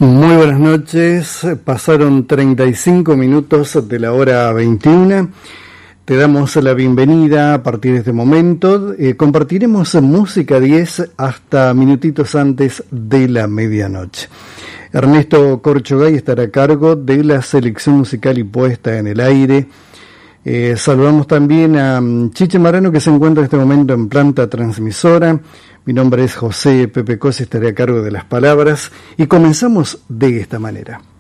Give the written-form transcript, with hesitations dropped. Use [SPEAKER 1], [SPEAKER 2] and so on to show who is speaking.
[SPEAKER 1] Muy buenas noches, pasaron 35 minutos de la hora 21, te damos la bienvenida a partir de este momento, compartiremos música 10 hasta minutitos antes de la medianoche. Ernesto Corchogay estará a cargo de la selección musical y puesta en el aire. Saludamos también a Chiche Marano, que se encuentra en este momento en planta transmisora. Mi nombre es José Pepe Cosi, estaré a cargo de las palabras y comenzamos de esta manera.